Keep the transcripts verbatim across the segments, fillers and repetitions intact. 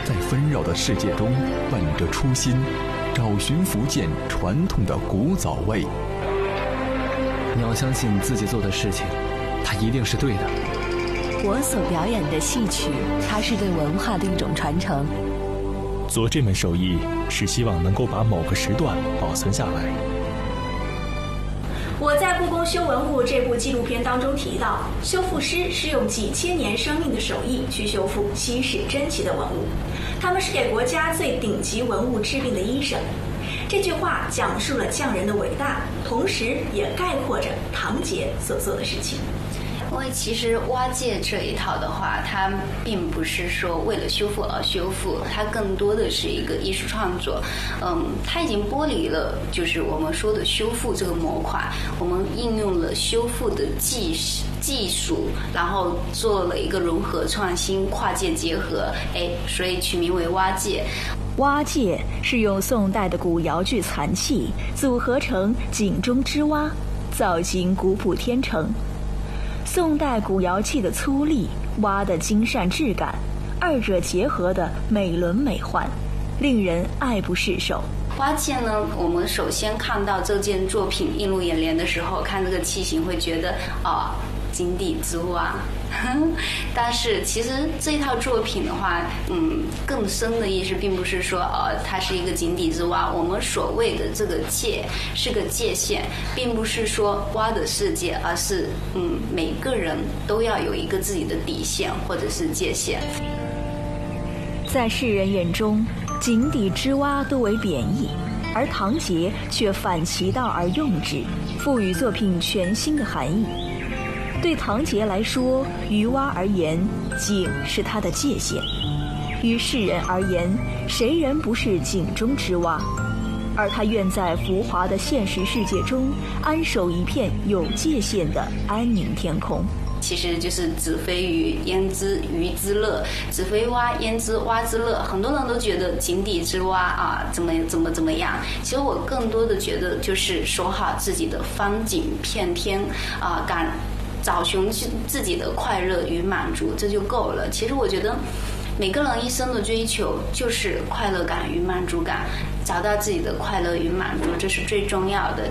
在纷扰的世界中本着初心，找寻福建传统的古早味。 你要相信自己做的事情，它一定是对的。 我所表演的戏曲，它是对文化的一种传承。 做这门手艺是希望能够把某个时段保存下来。 我在《故宫修文物》这部纪录片当中提到，修复师是用几千年生命的手艺去修复稀世珍奇的文物，他们是给国家最顶级文物治病的医生。这句话讲述了匠人的伟大，同时也概括着唐杰所做的事情。 因为其实蛙界这一套的话，它并不是说为了修复而修复，它更多的是一个艺术创作。嗯，它已经剥离了就是我们说的修复这个模块，我们应用了修复的技技术，然后做了一个融合创新、跨界结合，哎，所以取名为蛙界。 蛙界是用宋代的古窑具残器组合成井中之蛙，造型古朴天成。宋代古窑器的粗砺，蛙的精善质感，二者结合的美轮美奂，令人爱不释手。 蛙界呢，我们首先看到这件作品映入眼帘的时候，看这个器型会觉得啊、哦，井底之蛙。但是其实这一套作品的话，嗯，更深的意思并不是说呃它是一个井底之蛙，我们所谓的这个界是个界限，并不是说蛙的世界，而是嗯每个人都要有一个自己的底线或者是界限。 在世人眼中，井底之蛙多为贬义，而唐杰却反其道而用之，赋予作品全新的含义。对唐杰来说，于蛙而言，井是他的界限；于世人而言，谁人不是井中之蛙？而他愿在浮华的现实世界中安守一片有界限的安宁天空。 其实就是子非鱼焉知鱼之乐，子非蛙焉知蛙之乐。很多人都觉得井底之蛙啊怎么怎么怎么样，其实我更多的觉得就是守好自己的方井片天啊，敢找寻自己的快乐与满足，这就够了。其实我觉得每个人一生的追求就是快乐感与满足感，找到自己的快乐与满足，这是最重要的。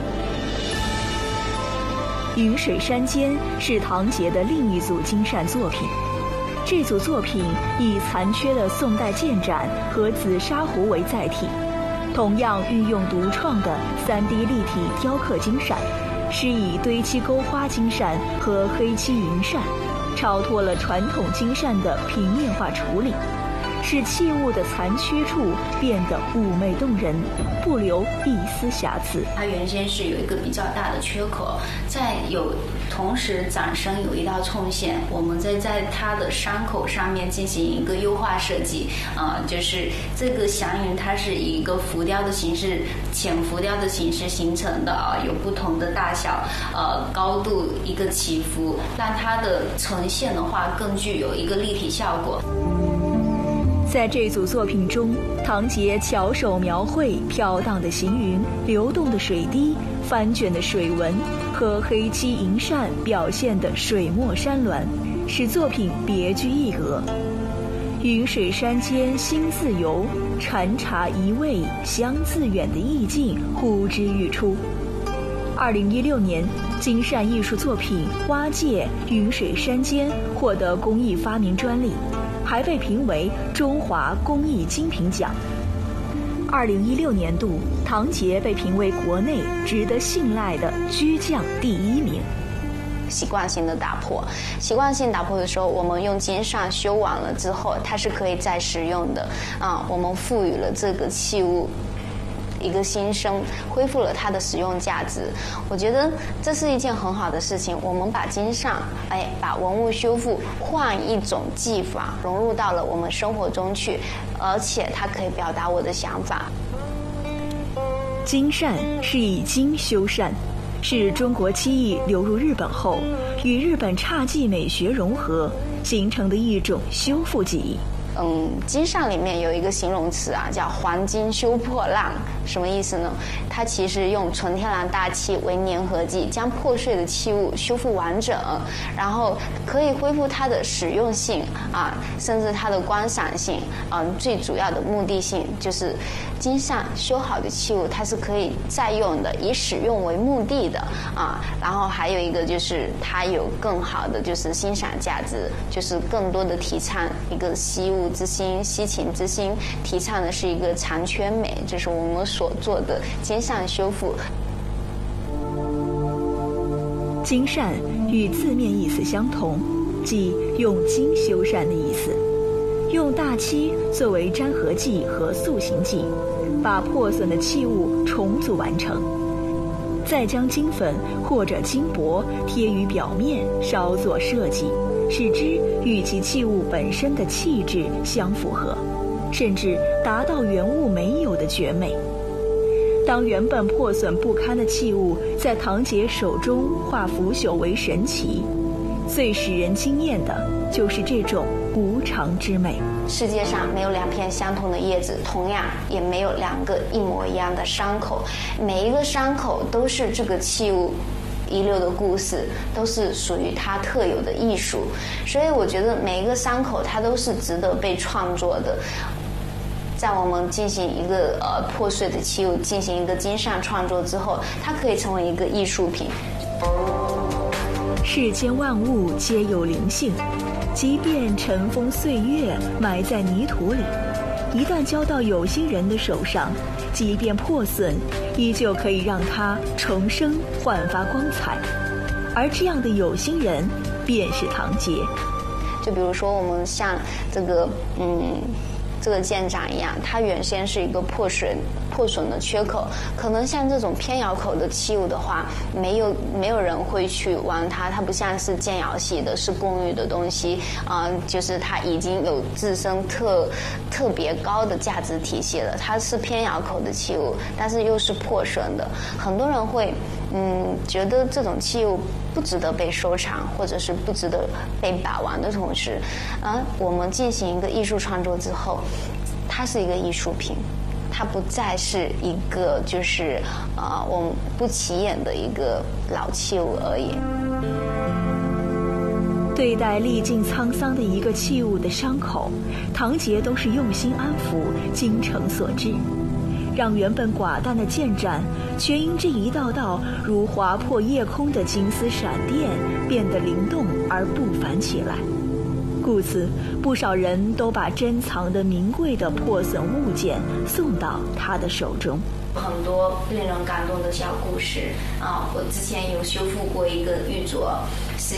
云水山间是唐杰的另一组精善作品，这组作品以残缺的宋代剑盏和紫砂壶为载体，同样运用独创的 三 D 立体雕刻精善，是以堆漆勾花精善和黑漆云扇，超脱了传统精善的平面化处理，使器物的残缺处变得妩媚动人，不留一丝瑕疵。 它原先是有一个比较大的缺口，在有同时掌身有一道冲线，我们再在它的伤口上面进行一个优化设计，呃，就是这个祥云它是以一个浮雕的形式、浅浮雕的形式形成的啊、呃，有不同的大小、呃高度一个起伏，让它的呈现的话更具有一个立体效果。 在这组作品中，唐杰巧手描绘飘荡的行云、流动的水滴、翻卷的水纹和黑漆银扇表现的水墨山峦，使作品别具一格。云水山间心自游，禅茶一味香自远的意境呼之欲出。二零一六年，精善艺术作品《蛙界云水山间》获得工艺发明专利，还被评为中华工艺精品奖。二零一六年度，唐杰被评为国内值得信赖的居匠第一名。 习惯性的打破，习惯性打破的时候，我们用金上修完了之后，它是可以再使用的啊。我们赋予了这个器物一个新生，恢复了它的使用价值。我觉得这是一件很好的事情。我们把金上，哎，把文物修复换一种技法融入到了我们生活中去，而且它可以表达我的想法。 金善是以金修善，是中国漆艺流入日本后，与日本侘寂美学融合形成的一种修复技艺。 嗯，金上里面有一个形容词啊，叫黄金修破烂，什么意思呢？它其实用纯天然大漆为粘合剂，将破碎的器物修复完整，然后可以恢复它的实用性啊，甚至它的观赏性。嗯，最主要的目的性就是金上修好的器物，它是可以再用的，以使用为目的的啊。然后还有一个就是它有更好的就是欣赏价值，就是更多的提倡一个惜物之心、惜情之心，提倡的是一个长圈美，这是我们所做的金上修复。 金缮与字面意思相同，即用金修缮的意思。用大漆作为粘合剂和塑形剂，把破损的器物重组完成，再将金粉或者金箔贴于表面，稍作设计，使之与其器物本身的气质相符合，甚至达到原物没有的绝美。当原本破损不堪的器物在堂姐手中化腐朽为神奇，最使人惊艳的就是这种无常之美。 世界上没有两片相同的叶子，同样也没有两个一模一样的伤口，每一个伤口都是这个器物遗留的故事，都是属于它特有的艺术。所以我觉得每一个伤口它都是值得被创作的。在我们进行一个呃破碎的器物进行一个金上创作之后，它可以成为一个艺术品。 世间万物皆有灵性，即便尘封岁月埋在泥土里，一旦交到有心人的手上，即便破损，依旧可以让它重生焕发光彩。而这样的有心人便是堂姐。 就比如说我们像这个嗯这个舰长一样，它原先是一个破损破损的缺口，可能像这种偏窑口的器物的话，没有没有人会去玩它，它不像是建窑系的，是工艺的东西啊、呃，就是它已经有自身特特别高的价值体系了。它是偏窑口的器物，但是又是破损的，很多人会嗯觉得这种器物不值得被收藏，或者是不值得被把玩的同时，而我们进行一个艺术创作之后，它是一个艺术品，它不再是一个就是呃我们不起眼的一个老器物而已。 对待历尽沧桑的一个器物的伤口，堂姐都是用心安抚，精诚所至，让原本寡淡的剑斩，全因这一道道如划破夜空的金丝闪电，变得灵动而不凡起来。故此，不少人都把珍藏的名贵的破损物件送到他的手中。 很多令人感动的小故事啊！我之前有修复过一个玉镯，是